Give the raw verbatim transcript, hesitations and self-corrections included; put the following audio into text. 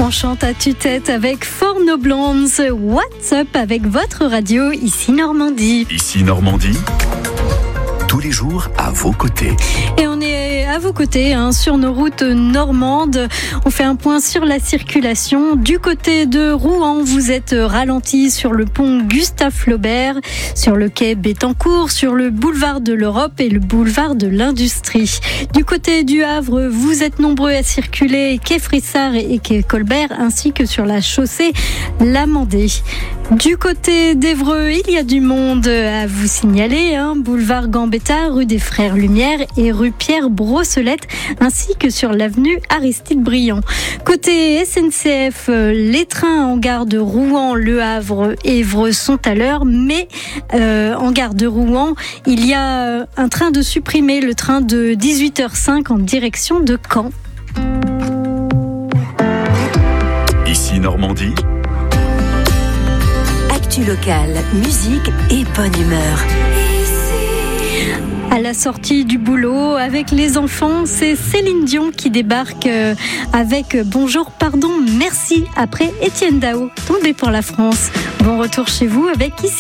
On chante à tue-tête avec For No Blondes. What's Up avec votre radio, ici Normandie. Ici Normandie, tous les jours à vos côtés. Et on est à vos côtés hein, sur nos routes normandes. On fait un point sur la circulation. Du côté de Rouen, vous êtes ralenti sur le pont Gustave Flaubert, sur le quai Bettencourt, sur le boulevard de l'Europe et le boulevard de l'Industrie. Du côté du Havre, vous êtes nombreux à circuler quai Frissard et quai Colbert, ainsi que sur la chaussée Lamandé. Du côté d'Évreux, il y a du monde à vous signaler, hein, boulevard Gambetta, rue des Frères Lumière et rue Pierre Brossolette, ainsi que sur l'avenue Aristide Briand. Côté S N C F, les trains en gare de Rouen, Le Havre et Évreux sont à l'heure, mais euh, en gare de Rouen, il y a un train de supprimer, le train de dix-huit heures cinq en direction de Caen. Ici Normandie, actu locale, musique et bonne humeur. À la sortie du boulot avec les enfants, c'est Céline Dion qui débarque avec Bonjour, pardon, merci après Étienne Dao, tombé pour la France. Bon retour chez vous avec Ici